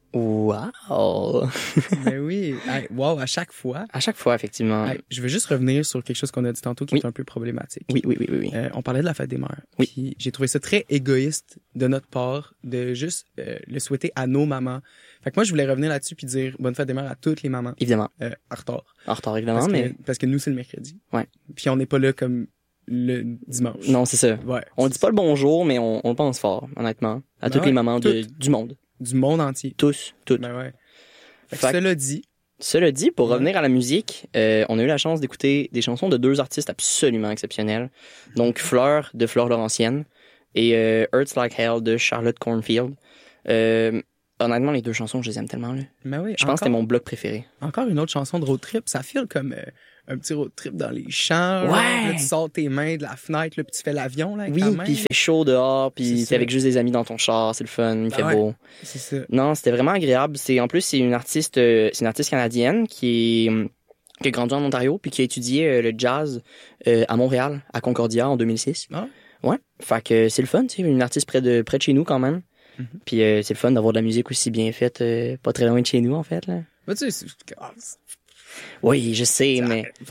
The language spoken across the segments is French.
Wow! Ben oui. Hey, wow, à chaque fois. À chaque fois, effectivement. Hey, je veux juste revenir sur quelque chose qu'on a dit tantôt qui Oui. est un peu problématique. Oui. On parlait de la fête des mères. Oui. Puis j'ai trouvé ça très égoïste de notre part de juste le souhaiter à nos mamans. Fait que moi, je voulais revenir là-dessus puis dire bonne fête des mères à toutes les mamans. Évidemment. En retard. En retard, évidemment, Parce que nous, c'est le mercredi. Ouais. Puis on n'est pas là comme le dimanche. Non, c'est ça. Ouais. On dit pas le bonjour, mais on le pense fort, honnêtement. À toutes les mamans du monde. Du monde entier. Tous, toutes. Ben ouais. Fait que Fait- cela dit, pour revenir à la musique, on a eu la chance d'écouter des chansons de deux artistes absolument exceptionnels. Donc, Fleur de Fleur Laurentienne et Hurts Like Hell de Charlotte Cornfield. Honnêtement, les deux chansons, je les aime tellement. Là. ben oui, Je pense que c'était mon bloc préféré. Encore une autre chanson de road trip. Ça file comme un petit road trip dans les champs. Ouais. Là, tu sors tes mains de la fenêtre, là, puis tu fais l'avion là, avec Oui, ta main. puis il fait chaud dehors, C'est puis ça. t'es avec juste des amis dans ton char, c'est le fun, il fait ouais. beau. C'est ça. Non, c'était vraiment agréable. En plus, c'est une artiste canadienne qui a grandi en Ontario puis qui a étudié le jazz à Montréal, à Concordia en 2006. Ah. Ouais. Fait que c'est le fun, tu sais, une artiste près de chez nous quand même. Mhm. Puis c'est le fun d'avoir de la musique aussi bien faite, pas très loin de chez nous en fait là. Mais tu sais, Oui, je sais,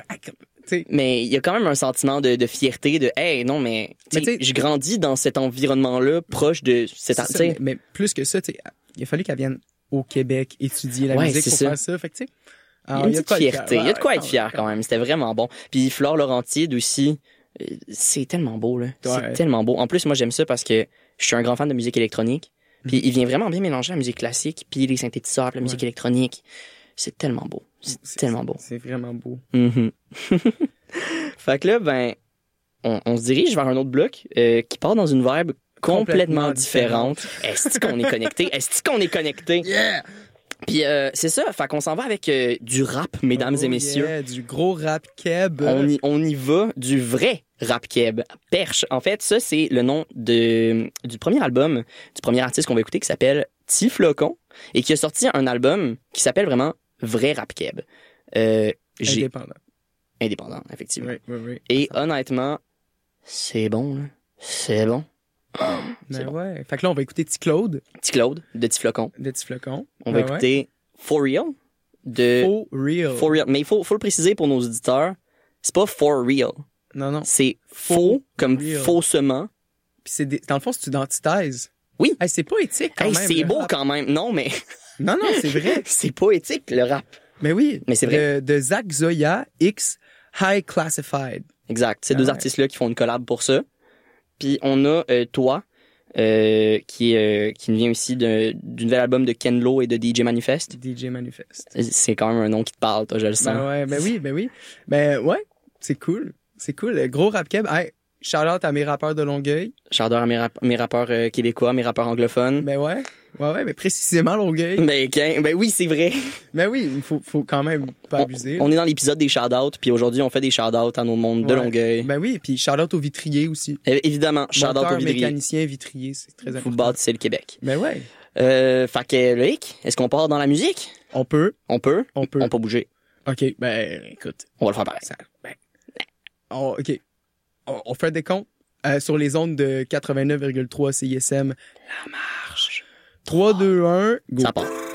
mais il y a quand même un sentiment de fierté de hey non mais tu sais, je grandis dans cet environnement-là proche de cet c'est ça, mais plus que ça, tu sais, il a fallu qu'elle vienne au Québec étudier la musique pour faire ça. Fait que tu sais, il y a une petite fierté, il y a de quoi être fier quand même, c'était vraiment bon. Puis Flore Laurentienne aussi, c'est tellement beau là, c'est tellement beau. En plus moi j'aime ça parce que je suis un grand fan de musique électronique. Puis il vient vraiment bien mélanger la musique classique puis les synthétiseurs, la musique électronique. C'est tellement beau. C'est tellement beau. C'est vraiment beau. Mm-hmm. Fait que là, ben, on se dirige vers un autre bloc qui part dans une vibe complètement différente. Est-ce qu'on est connecté? Est-ce qu'on est connecté? Yeah! Puis c'est ça, fait qu'on s'en va avec du rap, mesdames et messieurs. Yeah, du gros rap keb. On y va, du vrai rap keb. Perche. En fait, ça, c'est le nom du premier album, du premier artiste qu'on va écouter qui s'appelle Tiflocon et qui a sorti un album qui s'appelle vraiment Vrai rap keb. Indépendant, effectivement. Oui. Et honnêtement, c'est bon, là. C'est bon. Mais bon. Ouais. Fait que là, on va écouter T-Claude. T-Claude, de Tiflocon. On va écouter For Real. For Real. Mais il faut le préciser pour nos auditeurs. C'est pas For Real. Non. C'est faux, comme real. Faussement. Puis dans le fond, c'est une antithèse. Oui. Hey, c'est poétique quand même. C'est beau quand même. Non, mais... Non, c'est vrai. C'est poétique, le rap. Mais oui. Mais c'est vrai. De Zach Zoya X High Classified. Exact. Ces deux artistes-là qui font une collab pour ça. Puis on a Toi, qui nous vient aussi du nouvel album de Ken Lo et de DJ Manifest. C'est quand même un nom qui te parle, toi, je le sens. Ben oui. Ben ouais, c'est cool. C'est cool. Gros rap keb. Hey, shout-out à mes rappeurs de Longueuil. Shout-out à mes rappeurs québécois, mes rappeurs anglophones. Ben ouais, mais précisément Longueuil. Ben oui, c'est vrai. Ben oui, il faut quand même pas abuser. On est dans l'épisode des shout-outs, puis aujourd'hui, on fait des shout-outs à nos mondes de Longueuil. Ben oui, puis shout-out au vitrier aussi. Évidemment, shout-out au vitrier. Mécanicien, vitrier, c'est très important. Vous bâtissez le Québec. Ben ouais. Fait que, Loïc, est-ce qu'on part dans la musique? On peut. On peut bouger. OK, ben écoute. On va le faire pareil. OK. On fait des comptes sur les ondes de 89,3 CISM. La marche. 3, 2, 1, go. Ça part.